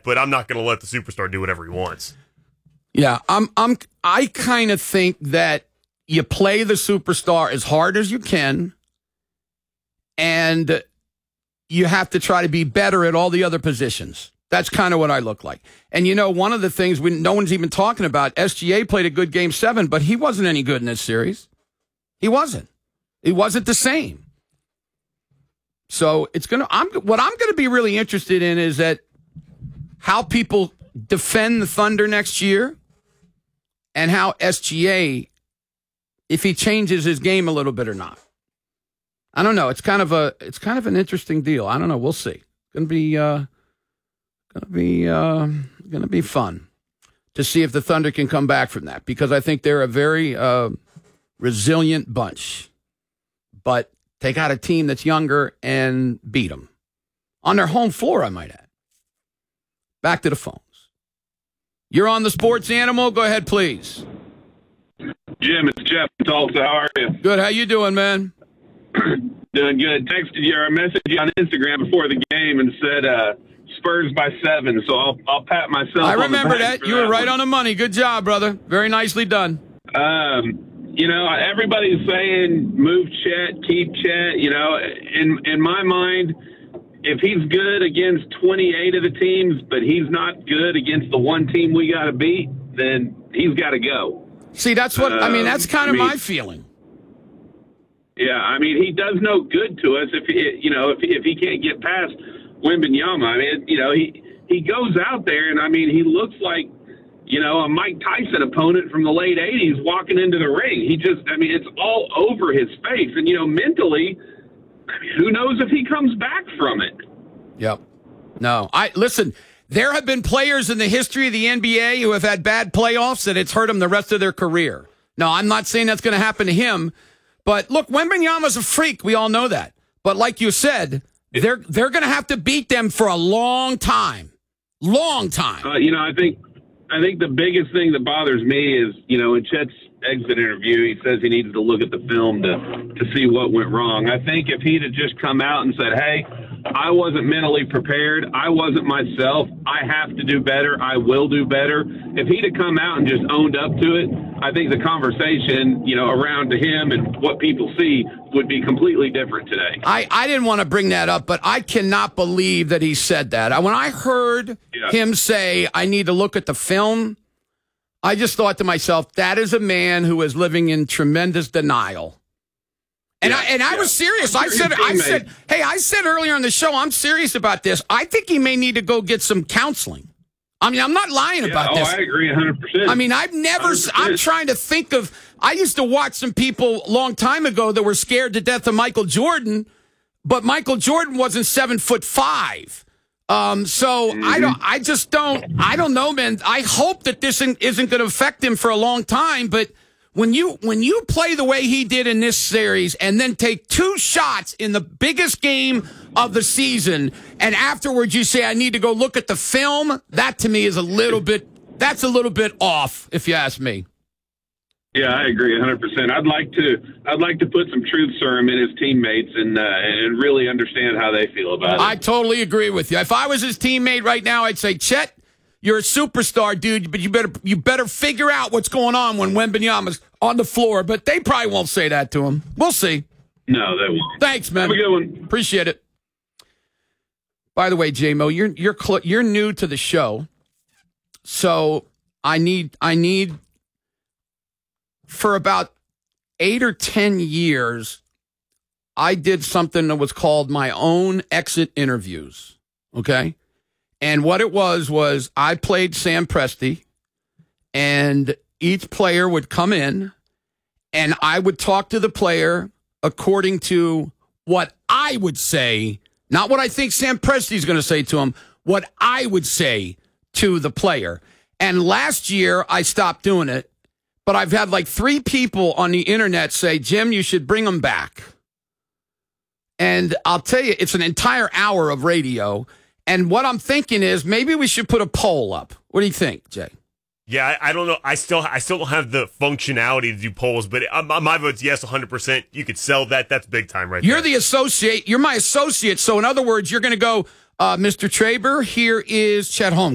but I'm not going to let the superstar do whatever he wants. Yeah, I kind of think that you play the superstar as hard as you can, and you have to try to be better at all the other positions. That's kind of what I look like. And, one of the things no one's even talking about, SGA played a good Game 7, but he wasn't any good in this series. He wasn't. It wasn't the same. So what I'm going to be really interested in is that how people defend the Thunder next year and how SGA, if he changes his game a little bit or not. I don't know. It's kind of an interesting deal. I don't know. We'll see. It's going to be fun to see if the Thunder can come back from that, because I think they're a very resilient bunch. But they got a team that's younger and beat them on their home floor, I might add. Back to the phones. You're on the Sports Animal. Go ahead, please. Jim, it's Jeff in Tulsa. How are you? Good. How you doing, man? Doing good. Texted you or messaged you on Instagram before the game and said Spurs by 7. So I'll pat myself. I remember on the back that. You were right on the money. Good job, brother. Very nicely done. Everybody's saying move Chet, keep Chet. In my mind, if he's good against 28 of the teams, but he's not good against the one team we got to beat, then he's got to go. See, that's what that's kind of my feeling. Yeah, he does no good to us if he can't get past Wembanyama. He goes out there and he looks like a Mike Tyson opponent from the late 80s walking into the ring. It's all over his face. And, mentally, who knows if he comes back from it. Yep. No. Listen, there have been players in the history of the NBA who have had bad playoffs that it's hurt them the rest of their career. No, I'm not saying that's going to happen to him. But, look, Wembanyama's a freak. We all know that. But like you said, they're going to have to beat them for a long time. Long time. I think the biggest thing that bothers me is, in Chet's exit interview, he says he needs to look at the film to see what went wrong. I think if he'd have just come out and said, hey, I wasn't mentally prepared, I wasn't myself, I have to do better, I will do better. If he'd have come out and just owned up to it, I think the conversation, around to him and what people see would be completely different today. I didn't want to bring that up, but I cannot believe that he said that. When I heard him say, I need to look at the film, I just thought to myself, that is a man who is living in tremendous denial. And I was serious. I said earlier in the show, I'm serious about this. I think he may need to go get some counseling. I'm not lying about this. I agree 100%. I'm trying to think of, I used to watch some people a long time ago that were scared to death of Michael Jordan, but Michael Jordan wasn't 7'5". I don't know, man. I hope that this isn't going to affect him for a long time, but when you play the way he did in this series and then take 2 shots in the biggest game of the season and afterwards you say, I need to go look at the film, that to me is a little bit off, if you ask me. Yeah, I agree 100%. I'd like to put some truth serum in his teammates and really understand how they feel about it. I totally agree with you. If I was his teammate right now, I'd say, Chet, you're a superstar, dude, but you better figure out what's going on when Wembanyama's on the floor. But they probably won't say that to him. We'll see. No, they won't. Thanks, man. Have a good one. Appreciate it. By the way, J-Mo, you're new to the show, so I need for about 8 or 10 years, I did something that was called my own exit interviews. Okay. And what it was I played Sam Presti, and each player would come in, and I would talk to the player according to what I would say, not what I think Sam Presti's going to say to him, what I would say to the player. And last year, I stopped doing it, but I've had like 3 people on the internet say, Jim, you should bring them back. And I'll tell you, it's an entire hour of radio. And what I'm thinking is maybe we should put a poll up. What do you think, Jay? Yeah, I don't know. I still don't have the functionality to do polls, but my vote's yes, 100%. You could sell that. That's big time right there. You're the associate. You're my associate. So in other words, you're going to go, Mr. Traber, here is Chet Holmgren.